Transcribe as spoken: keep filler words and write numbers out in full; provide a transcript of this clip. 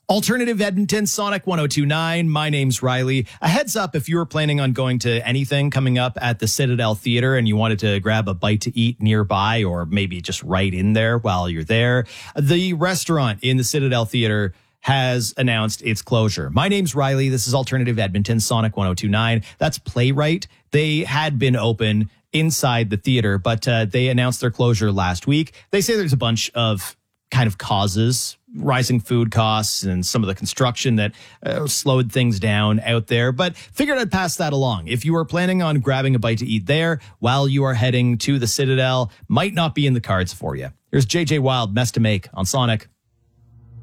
Alternative Edmonton, Sonic one oh two point nine. My name's Riley. A heads up, if you were planning on going to anything coming up at the Citadel Theater and you wanted to grab a bite to eat nearby or maybe just right in there while you're there, the restaurant in the Citadel Theater has announced its closure. My name's Riley. This is Alternative Edmonton, Sonic one oh two point nine. That's Playwright. They had been open inside the theater, but uh, they announced their closure last week. They say there's a bunch of kind of causes, rising food costs and some of the construction that uh, slowed things down out there. But figured I'd pass that along. If you are planning on grabbing a bite to eat there while you are heading to the Citadel, might not be in the cards for you. Here's J J Wild, Mess to Make on Sonic.